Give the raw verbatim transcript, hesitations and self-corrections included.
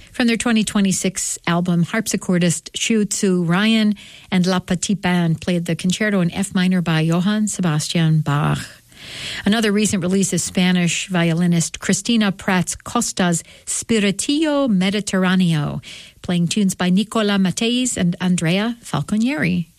From their twenty twenty-six album, harpsichordist Xu Tzu Ryan and La Petite Band played the concerto in F minor by Johann Sebastian Bach. Another recent release is Spanish violinist Cristina Prats Costa's Spiritillo Mediterraneo, playing tunes by Nicola Matteis and Andrea Falconieri.